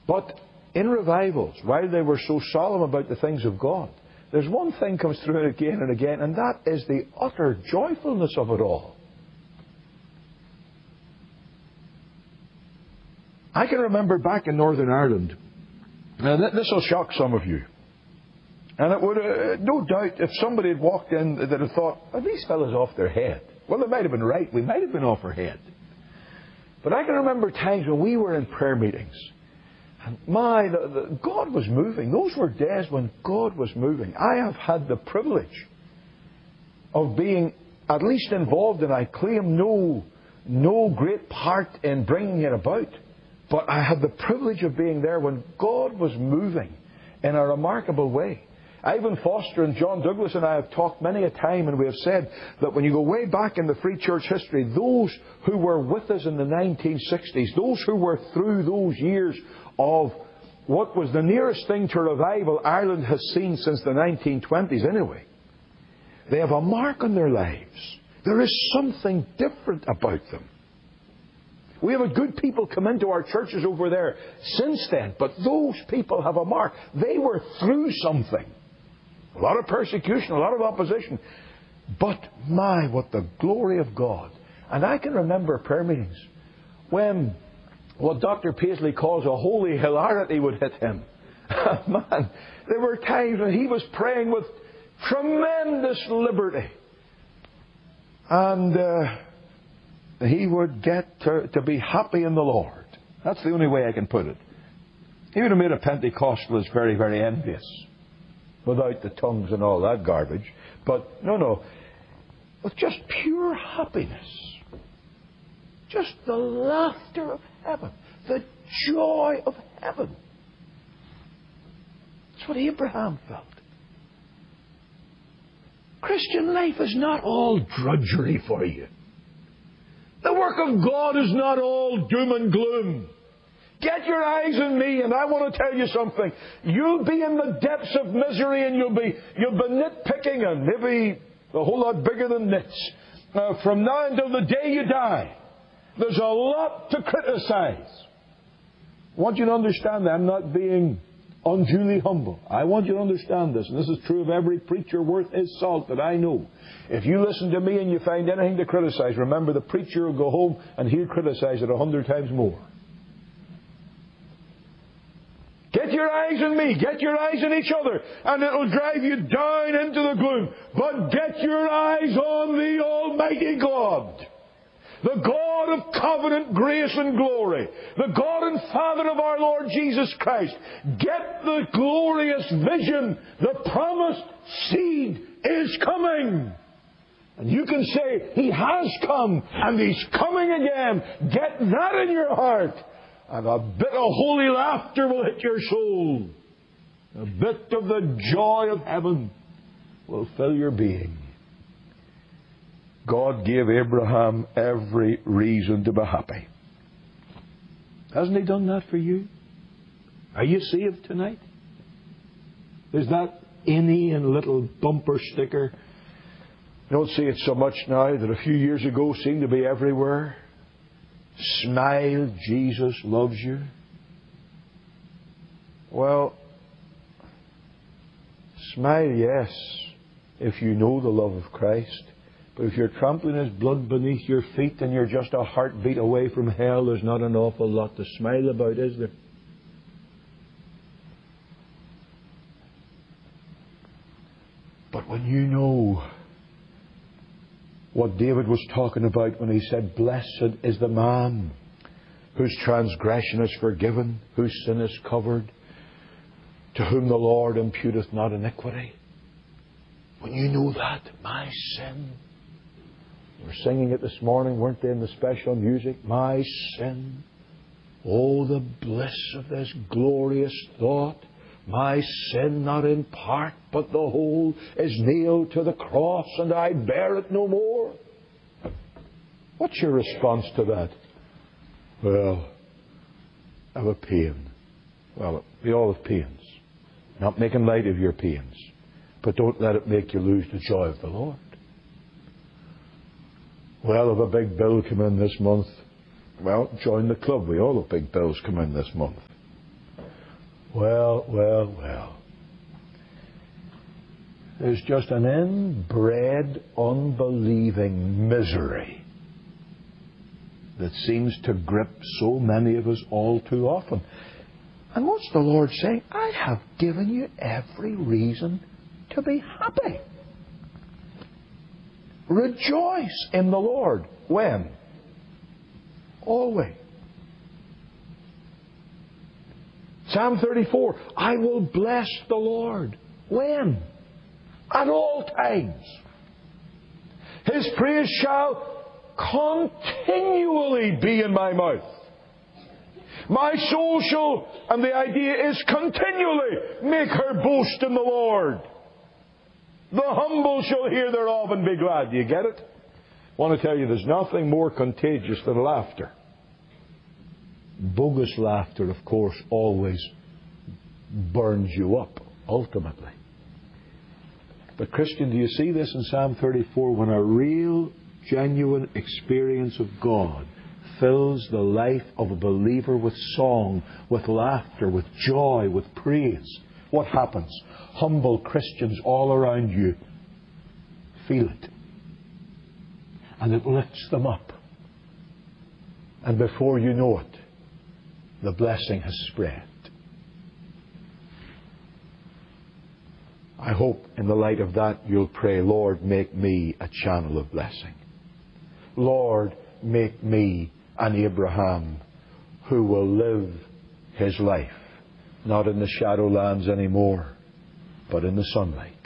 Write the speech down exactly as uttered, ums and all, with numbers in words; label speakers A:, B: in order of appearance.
A: But in revivals, while they were so solemn about the things of God, there's one thing comes through it again and again, and that is the utter joyfulness of it all. I can remember back in Northern Ireland, and this will shock some of you, and it would, uh, no doubt, if somebody had walked in that had thought, are these fellas off their head? Well, they might have been right. We might have been off our head. But I can remember times when we were in prayer meetings, and my, the, the, God was moving. Those were days when God was moving. I have had the privilege of being at least involved, and I claim no, no great part in bringing it about. But I had the privilege of being there when God was moving in a remarkable way. Ivan Foster and John Douglas and I have talked many a time, and we have said that when you go way back in the Free Church history, those who were with us in the nineteen sixties, those who were through those years of what was the nearest thing to revival Ireland has seen since the nineteen twenties anyway, they have a mark on their lives. There is something different about them. We have had good people come into our churches over there since then, but those people have a mark. They were through something. A lot of persecution, a lot of opposition. But my, what the glory of God. And I can remember prayer meetings when what Doctor Paisley calls a holy hilarity would hit him. Man, there were times when he was praying with tremendous liberty. And uh, he would get to, to be happy in the Lord. That's the only way I can put it. He would have made a Pentecostalist very, very envious, without the tongues and all that garbage. But no, no. With just pure happiness. Just the laughter of heaven. The joy of heaven. That's what Abraham felt. Christian life is not all drudgery for you. The work of God is not all doom and gloom. Get your eyes on me, and I want to tell you something. You'll be in the depths of misery, and you'll be you'll be nitpicking, and maybe a whole lot bigger than nits. Uh, from now until the day you die, there's a lot to criticize. I want you to understand that I'm not being unduly humble. I want you to understand this, and this is true of every preacher worth his salt that I know. If you listen to me and you find anything to criticize, remember the preacher will go home and he'll criticize it a hundred times more. Get your eyes on me, get your eyes on each other, and it'll drive you down into the gloom. But get your eyes on the Almighty God, the God of covenant grace and glory, the God and Father of our Lord Jesus Christ. Get the glorious vision. The promised seed is coming. And you can say, He has come, and He's coming again. Get that in your heart. And a bit of holy laughter will hit your soul. A bit of the joy of heaven will fill your being. God gave Abraham every reason to be happy. Hasn't He done that for you? Are you saved tonight? There's that innie and little bumper sticker. You don't see it so much now that a few years ago seemed to be everywhere. Smile, Jesus loves you. Well, smile, yes, if you know the love of Christ. But if you're trampling His blood beneath your feet and you're just a heartbeat away from hell, there's not an awful lot to smile about, is there? But when you know what David was talking about when he said, blessed is the man whose transgression is forgiven, whose sin is covered, to whom the Lord imputeth not iniquity. When you know that, my sin. We were singing it this morning, weren't they, in the special music? My sin. Oh, the bliss of this glorious thought. My sin, not in part, but the whole, is nailed to the cross, and I bear it no more. What's your response to that? Well, I have a pain. Well, we all have pains. Not making light of your pains. But don't let it make you lose the joy of the Lord. Well, if a big bill come in this month, well, join the club. We all have big bills come in this month. Well, well, well. There's just an inbred, unbelieving misery that seems to grip so many of us all too often. And what's the Lord saying? I have given you every reason to be happy. Rejoice in the Lord. When? Always. Psalm thirty-four, I will bless the Lord. When? At all times. His praise shall continually be in my mouth. My soul shall, and the idea is continually, make her boast in the Lord. The humble shall hear thereof and be glad. Do you get it? I want to tell you, there's nothing more contagious than laughter. Bogus laughter, of course, always burns you up, ultimately. But Christian, do you see this in Psalm thirty-four? When a real, genuine experience of God fills the life of a believer with song, with laughter, with joy, with praise, what happens? Humble Christians all around you feel it. And it lifts them up. And before you know it, the blessing has spread. I hope in the light of that you'll pray, Lord, make me a channel of blessing. Lord, make me an Abraham who will live his life, not in the shadowlands anymore, but in the sunlight.